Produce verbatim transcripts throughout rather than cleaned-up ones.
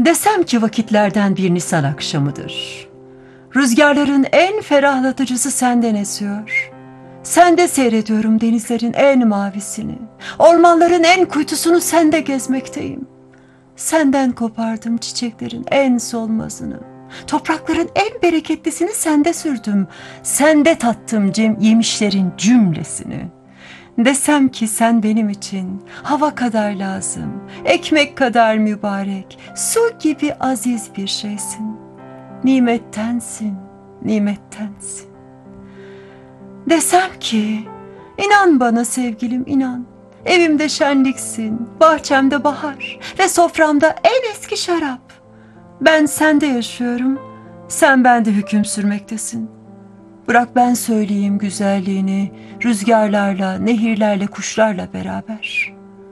Desem ki vakitlerden bir Nisan akşamıdır. Rüzgarların en ferahlatıcısı senden esiyor. Sende seyrediyorum denizlerin en mavisini. Ormanların en kuytusunu sende gezmekteyim. Senden kopardım çiçeklerin en solmazını. Toprakların en bereketlisini sende sürdüm. Sende tattım cem yemişlerin cümlesini. Desem ki sen benim için hava kadar lazım, ekmek kadar mübarek, su gibi aziz bir şeysin. Nimettensin, nimettensin. Desem ki inan bana sevgilim, inan. Evimde şenliksin, bahçemde bahar ve soframda en eski şarap. Ben sende yaşıyorum, sen bende hüküm sürmektesin. Bırak ben söyleyeyim güzelliğini, rüzgarlarla, nehirlerle, kuşlarla beraber.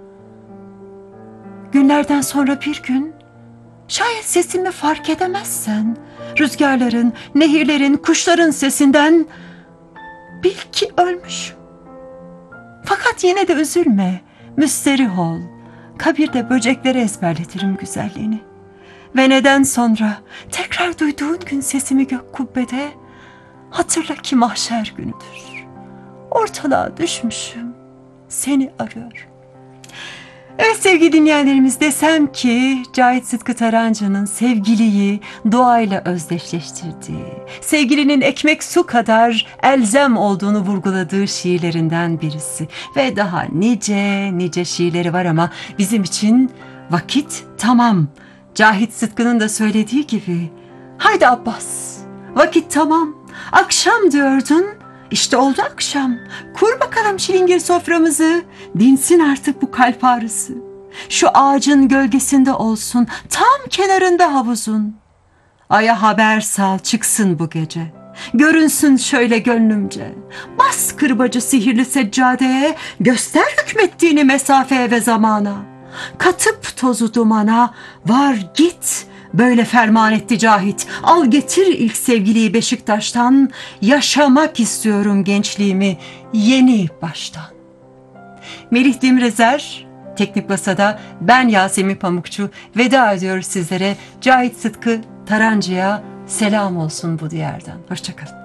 Günlerden sonra bir gün, şayet sesimi fark edemezsen, rüzgarların, nehirlerin, kuşların sesinden bil ki ölmüşüm. Fakat yine de üzülme, müsterih ol. Kabirde böceklere ezberletirim güzelliğini. Ve neden sonra tekrar duyduğun gün sesimi gök kubbede, hatırla ki mahşer günüdür. Ortalığa düşmüşüm, seni arıyorum. Evet sevgili dinleyenlerimiz, desem ki Cahit Sıtkı Tarancı'nın sevgiliyi doğayla özdeşleştirdiği, sevgilinin ekmek su kadar elzem olduğunu vurguladığı şiirlerinden birisi. Ve daha nice nice şiirleri var ama bizim için vakit tamam. Cahit Sıtkı'nın da söylediği gibi, haydi Abbas, vakit tamam, akşam diyordun, işte oldu akşam, kur bakalım çilingir soframızı, dinsin artık bu kalp ağrısı, şu ağacın gölgesinde olsun, tam kenarında havuzun, aya haber sal çıksın bu gece, görünsün şöyle gönlümce, bas kırbacı sihirli seccadeye, göster hükmettiğini mesafeye ve zamana, katıp tozu dumana, var git, böyle ferman etti Cahit. Al getir ilk sevgiliyi Beşiktaş'tan, yaşamak istiyorum gençliğimi yeni baştan. Melih Demirözer, Teknik Masa'da ben Yasemin Pamukçu veda ediyoruz sizlere. Cahit Sıtkı Tarancı'ya selam olsun bu diyardan. Hoşça kalın.